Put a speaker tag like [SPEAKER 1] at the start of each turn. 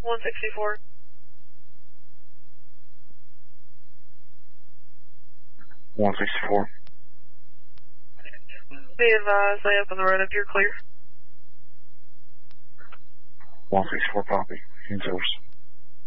[SPEAKER 1] 164. Be advised, I open the road up, you're clear.
[SPEAKER 2] 164 copy. Insource.